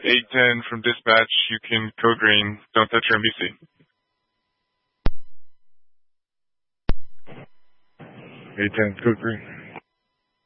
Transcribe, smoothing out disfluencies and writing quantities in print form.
810 from dispatch, you can code green. Don't touch your MBC. 810, code green.